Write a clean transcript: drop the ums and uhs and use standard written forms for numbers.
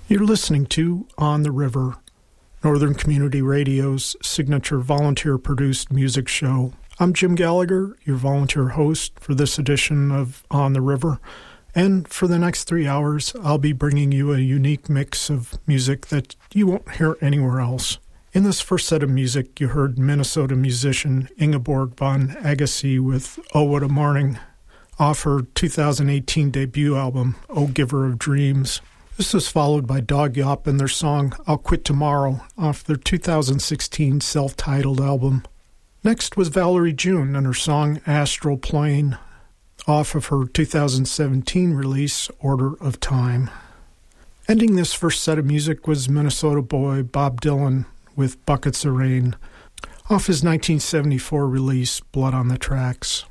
You're listening to On the River, Northern Community Radio's signature volunteer-produced music show. I'm Jim Gallagher, your volunteer host for this edition of On the River, and for the next 3 hours, I'll be bringing you a unique mix of music that you won't hear anywhere else. In this first set of music, you heard Minnesota musician Ingeborg von Agassiz with Oh What a Morning, off her 2018 debut album, Oh Giver of Dreams. This was followed by Dog Yop and their song I'll Quit Tomorrow off their 2016 self-titled album. Next was Valerie June and her song Astral Plane off of her 2017 release Order of Time. Ending this first set of music was Minnesota boy Bob Dylan with Buckets of Rain off his 1974 release Blood on the Tracks.